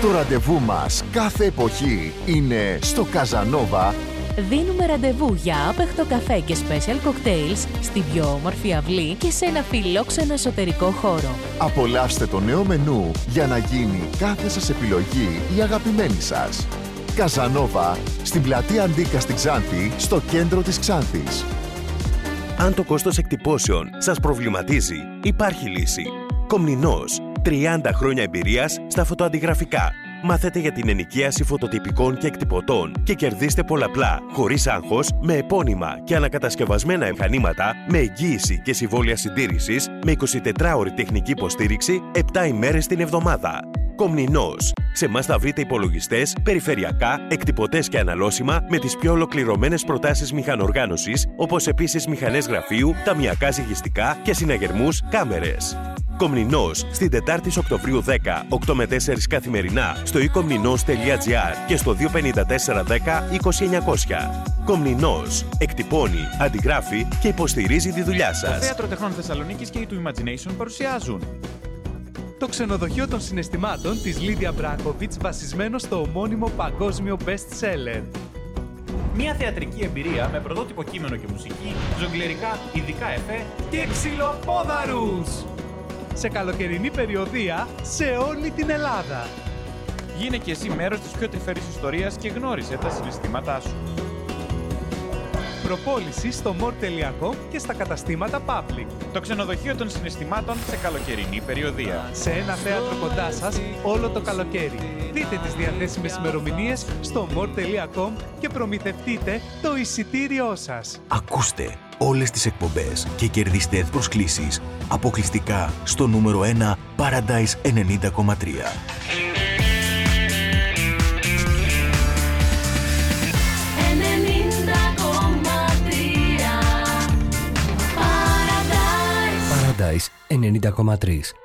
Το ραντεβού μας κάθε εποχή είναι στο Καζανόβα. Δίνουμε ραντεβού για άπεχτο καφέ και special cocktails στην πιο όμορφη αυλή και σε ένα φιλόξενο εσωτερικό χώρο. Απολαύστε το νέο μενού για να γίνει κάθε σας επιλογή η αγαπημένη σας. Καζανόβα, στην πλατεία Αντίκα στην Ξάνθη, στο κέντρο της Ξάνθης. Αν το κόστος εκτυπώσεων σας προβληματίζει, υπάρχει λύση. Κομνηνός, 30 χρόνια εμπειρίας στα φωτοαντιγραφικά. Μάθετε για την ενοικίαση φωτοτυπικών και εκτυπωτών και κερδίστε πολλαπλά, χωρίς άγχος, με επώνυμα και ανακατασκευασμένα μηχανήματα, με εγγύηση και συμβόλαια συντήρησης, με 24ωρη τεχνική υποστήριξη, 7 ημέρες την εβδομάδα. Κομνηνός. Σε εμάς θα βρείτε υπολογιστές, περιφερειακά, εκτυπωτές και αναλώσιμα με τις πιο ολοκληρωμένες προτάσεις μηχανοργάνωσης, όπως επίσης μηχανές γραφείου, ταμιακά ζυγιστικά και συναγερμούς κάμερες. Κομνηνός, στην Τετάρτη Οκτωβρίου 10, 8 με 4 καθημερινά, στο e-komninos.gr και στο 25410 20900. Κομνηνός, εκτυπώνει, αντιγράφει και υποστηρίζει τη δουλειά σας. Το Θέατρο Τεχνών Θεσσαλονίκης και η του Imagination παρουσιάζουν το ξενοδοχείο των συναισθημάτων της Λίδια Μπράκοβιτς, βασισμένο στο ομώνυμο παγκόσμιο best seller. Μια θεατρική εμπειρία με πρωτότυπο κείμενο και μουσική, ζογκλερικά ειδικά εφέ και ξυλοπόδαρους! Σε καλοκαιρινή περιοδεία σε όλη την Ελλάδα. Γίνε και εσύ μέρος της πιο τρυφερής ιστορίας και γνώρισε τα συναισθήματά σου. Προπόληση στο more.com και στα καταστήματα Public. Το ξενοδοχείο των συναισθημάτων σε καλοκαιρινή περιοδεία. Σε ένα θέατρο κοντά σας όλο το καλοκαίρι. Δείτε τις διαθέσιμες ημερομηνίες στο more.com και προμηθευτείτε το εισιτήριό σας. Ακούστε όλες τις εκπομπές και κερδίστε προσκλήσεις αποκλειστικά στο νούμερο 1 Paradise 90,3. Paradise 90,3.